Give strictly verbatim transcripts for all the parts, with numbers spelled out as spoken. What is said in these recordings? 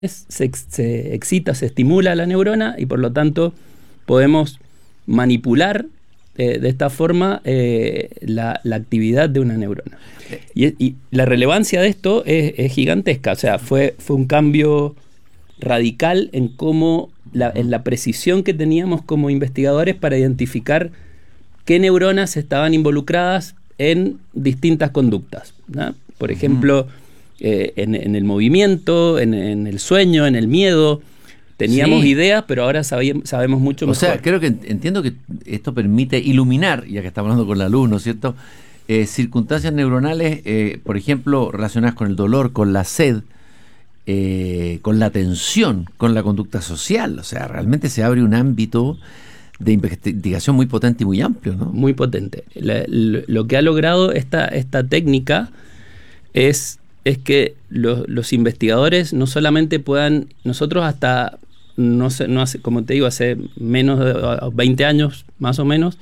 se, se excita, se estimula la neurona y por lo tanto podemos manipular eh, de esta forma eh, la, la actividad de una neurona. Y, y la relevancia de esto es, es gigantesca, o sea, fue, fue un cambio radical en cómo la, en la precisión que teníamos como investigadores para identificar qué neuronas estaban involucradas en distintas conductas, ¿no? Por ejemplo, eh, en, en el movimiento, en, en el sueño, en el miedo. Teníamos sí. ideas, pero ahora sabíamos, sabemos mucho mejor. O sea, creo que entiendo que esto permite iluminar, ya que estamos hablando con la luz, ¿no es cierto? Eh, circunstancias neuronales, eh, por ejemplo, relacionadas con el dolor, con la sed, eh, con la tensión, con la conducta social. O sea, realmente se abre un ámbito de investigación muy potente y muy amplio, ¿no? Muy potente. La, lo, lo que ha logrado esta, esta técnica es, es que los, los investigadores no solamente puedan, nosotros hasta, no sé, no hace, como te digo, hace menos de veinte años más o menos,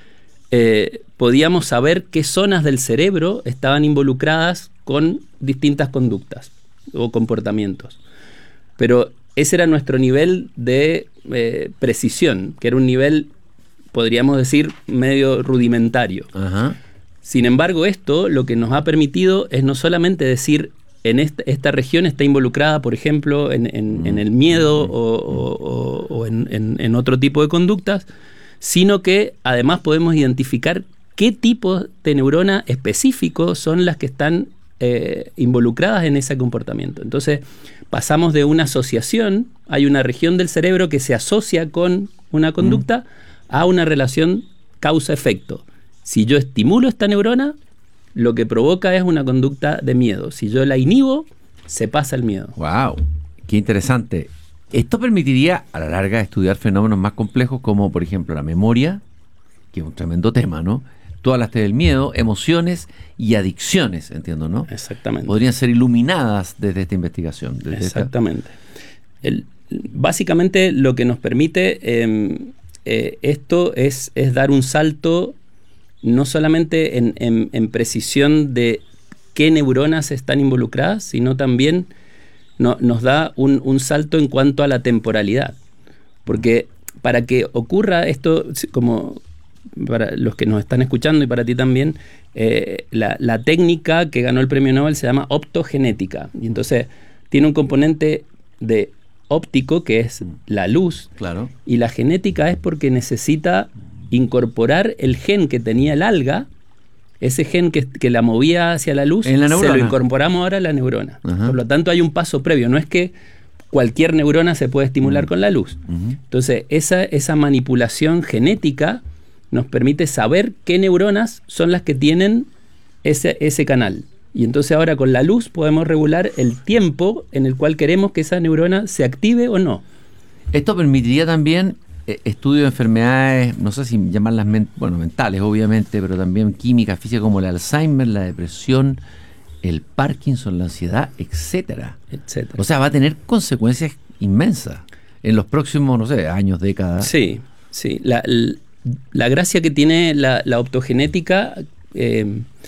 eh, podíamos saber qué zonas del cerebro estaban involucradas con distintas conductas o comportamientos. Pero ese era nuestro nivel de eh, precisión, que era un nivel, podríamos decir, medio rudimentario. Ajá. Sin embargo, esto lo que nos ha permitido es no solamente decir en esta, esta región está involucrada, por ejemplo, en, en, en el miedo o, o, o en, en, en otro tipo de conductas, sino que además podemos identificar qué tipo de neurona específico son las que están eh, involucradas en ese comportamiento. Entonces, pasamos de una asociación, hay una región del cerebro que se asocia con una conducta, mm. a una relación causa-efecto. Si yo estimulo esta neurona, lo que provoca es una conducta de miedo. Si yo la inhibo, se pasa el miedo. ¡Wow! ¡Qué interesante! Esto permitiría, a la larga, estudiar fenómenos más complejos como, por ejemplo, la memoria, que es un tremendo tema, ¿no? Tú hablaste del miedo, emociones y adicciones, entiendo, ¿no? Exactamente. Podrían ser iluminadas desde esta investigación. Desde Exactamente. Esta... El, básicamente lo que nos permite eh, eh, esto es, es dar un salto no solamente en, en, en precisión de qué neuronas están involucradas, sino también no, nos da un, un salto en cuanto a la temporalidad. Porque para que ocurra esto, como para los que nos están escuchando y para ti también, eh, la, la técnica que ganó el premio Nobel se llama optogenética. Y entonces tiene un componente de óptico, que es la luz, claro. Y la genética es porque necesita incorporar el gen que tenía el alga, ese gen que, que la movía hacia la luz, en la neurona. Se lo incorporamos ahora a la neurona. Ajá. Por lo tanto, hay un paso previo. No es que cualquier neurona se puede estimular uh-huh. con la luz. Uh-huh. Entonces, esa, esa manipulación genética nos permite saber qué neuronas son las que tienen ese, ese canal. Y entonces ahora con la luz podemos regular el tiempo en el cual queremos que esa neurona se active o no. Esto permitiría también eh, estudio de enfermedades, no sé si llamarlas men- bueno, mentales, obviamente, pero también químicas, físicas, como el Alzheimer, la depresión, el Parkinson, la ansiedad, etcétera. etcétera. O sea, va a tener consecuencias inmensas en los próximos, no sé, años, décadas. Sí, sí. La, la, la gracia que tiene la, la optogenética eh,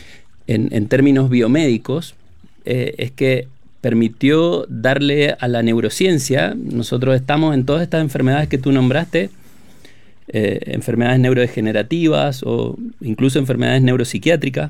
en, en términos biomédicos eh, es que permitió darle a la neurociencia, nosotros estamos en todas estas enfermedades que tú nombraste, eh, enfermedades neurodegenerativas o incluso enfermedades neuropsiquiátricas,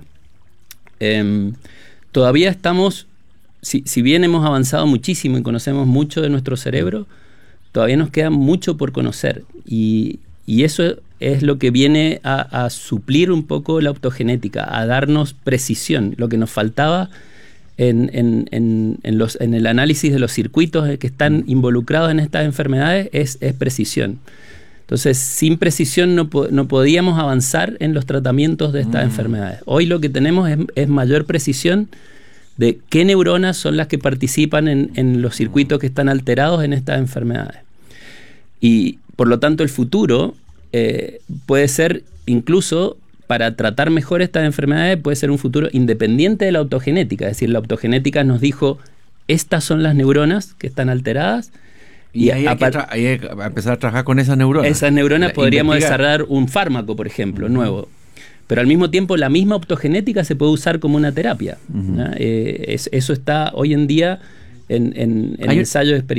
eh, todavía estamos, si, si bien hemos avanzado muchísimo y conocemos mucho de nuestro cerebro, todavía nos queda mucho por conocer y, y eso es lo que viene a, a suplir un poco la optogenética, a darnos precisión, lo que nos faltaba en, en, en, en, los, en el análisis de los circuitos que están involucrados en estas enfermedades es, es precisión. Entonces, sin precisión no, po- no podíamos avanzar en los tratamientos de estas mm. enfermedades. Hoy lo que tenemos es, es mayor precisión de qué neuronas son las que participan en, en los circuitos que están alterados en estas enfermedades. Y por lo tanto el futuro eh, puede ser incluso, para tratar mejor estas enfermedades, puede ser un futuro independiente de la optogenética. Es decir, la optogenética nos dijo, estas son las neuronas que están alteradas. Y, y ahí, hay tra- ahí hay que empezar a trabajar con esas neuronas. Esas neuronas la, podríamos investigar. desarrollar un fármaco, por ejemplo, uh-huh. nuevo. Pero al mismo tiempo la misma optogenética se puede usar como una terapia. Uh-huh. eh, es, eso está hoy en día en, en, en Hay- ensayos experimentales.